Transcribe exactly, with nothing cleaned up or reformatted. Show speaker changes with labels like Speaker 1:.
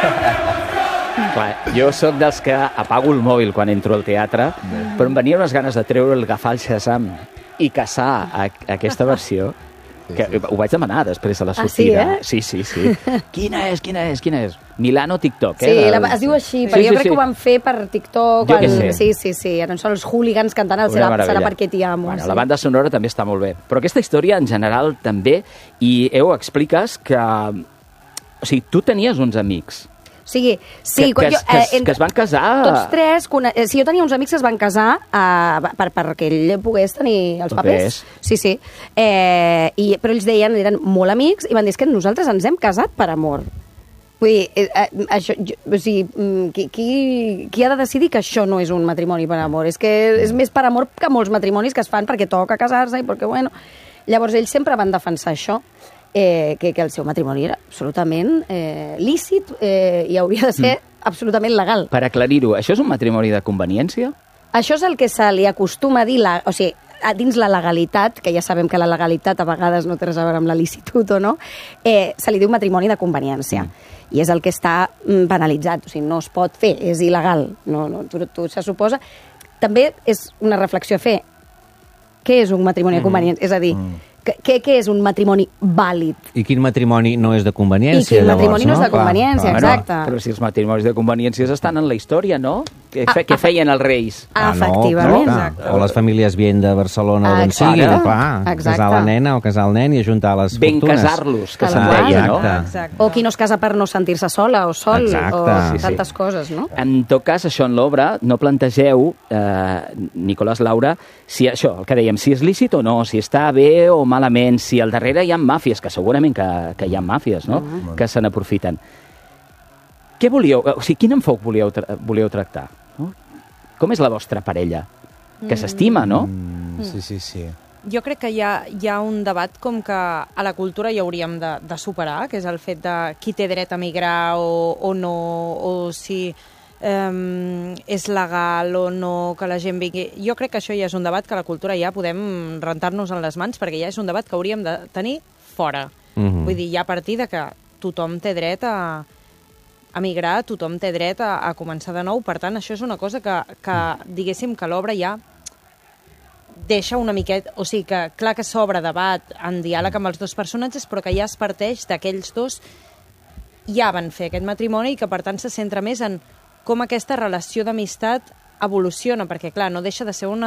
Speaker 1: Clar, jo sóc dels que apago el mòbil quan entro al teatre, mm. però em venia unes ganes de treure el agafar el Shazam i caçar a, a aquesta versió, que sí, sí. Ho vaig demanar després de la sortida.
Speaker 2: Ah, sí,
Speaker 1: sí,
Speaker 2: eh?
Speaker 1: sí, sí. Quina és, quina és, quina és? Milano TikTok, eh?
Speaker 2: Sí, la, es diu així, però sí, jo sí, crec sí. que ho van fer per TikTok.
Speaker 1: Jo quan... sé.
Speaker 2: Sí, sí, sí. Ara són els hooligans cantant el serà, serà perquè t'hi amo.
Speaker 1: Bueno,
Speaker 2: sí.
Speaker 1: La banda sonora també està molt bé. Però aquesta història, en general, també, i heu expliques que... O sigui, tu tenies uns amics.
Speaker 2: O sigui, sí,
Speaker 1: que, que,
Speaker 2: jo,
Speaker 1: eh,
Speaker 2: eh,
Speaker 1: que es van casar...
Speaker 2: Tots tres, eh, si jo tenia uns amics que es van casar eh, per, perquè ell pogués tenir els papers. papers. Sí, sí. Eh, i, però ells deien, eren molt amics, i van dir que nosaltres ens hem casat per amor. Vull dir, eh, eh, això, jo, o sigui, qui, qui, qui ha de decidir que això no és un matrimoni per amor? És que és més per amor que molts matrimonis que es fan perquè toca casar-se i perquè, bueno... Llavors, ells sempre van defensar això. Eh, que, que el seu matrimoni era absolutament eh, lícit eh, i hauria de ser mm. absolutament legal.
Speaker 1: Per aclarir-ho, això és un matrimoni de conveniència?
Speaker 2: Això és el que se li acostuma a dir, la, o sigui, a dins la legalitat, que ja sabem que la legalitat a vegades no té res a veure amb la licitud o no, eh, se li diu matrimoni de conveniència. Mm. I és el que està mm, penalitzat, o sigui, no es pot fer, és il·legal. No, no, tu, tu se suposa... També és una reflexió a fer. Què és un matrimoni de conveniència? Mm. És a dir... Mm. Què, què és un matrimoni vàlid?
Speaker 3: I quin matrimoni no és de conveniència?
Speaker 2: I quin
Speaker 3: llavors,
Speaker 2: matrimoni no, no és de conveniència,
Speaker 1: clar,
Speaker 2: exacte.
Speaker 1: Bueno, però si els matrimonis de conveniència estan en la història, no? Què, ah, què feien els reis?
Speaker 2: Ah, efectivament.
Speaker 3: No, no, o les famílies bien de Barcelona o d'on sigui, clar, casar la nena o casar el nen i ajuntar les
Speaker 1: ben
Speaker 3: fortunes.
Speaker 1: Ben casar-los, que se'n
Speaker 2: deia,
Speaker 1: deia, no?
Speaker 2: Exacte. O qui no es casa per no sentir-se sola o sol,
Speaker 3: exacte.
Speaker 2: o
Speaker 3: sí,
Speaker 2: tantes
Speaker 3: sí.
Speaker 2: coses, no?
Speaker 1: En tot cas, això en l'obra no plantegeu, eh, Nicolás Laura, si això, el que dèiem, si és lícit o no, si està bé o malament, si al darrere hi ha màfies, que segurament que, que hi ha màfies, no?, uh-huh. que se n'aprofiten. Què volíeu, o sigui, quin enfoc volíeu, tra volíeu tractar? No? Com és la vostra parella? Que s'estima, no?
Speaker 4: Mm, sí, sí, sí.
Speaker 5: Jo crec que hi ha, hi ha un debat com que a la cultura hi hauríem de, de superar, que és el fet de qui té dret a migrar o, o no, o si um, és legal o no que la gent vingui. Jo crec que això ja és un debat que a la cultura ja podem rentar-nos en les mans, perquè ja és un debat que hauríem de tenir fora. Mm-hmm. Vull dir, ja a partir de que tothom té dret a, a migrar, tothom té dret a, a començar de nou. Per tant, això és una cosa que, que diguéssim, que l'obra ja deixa una miqueta... O sigui, que clar que s'obre debat en diàleg amb els dos personatges, però que ja es parteix d'aquells dos ja van fer aquest matrimoni i que, per tant, se centra més en com aquesta relació d'amistat evoluciona, perquè, clar, no deixa de ser una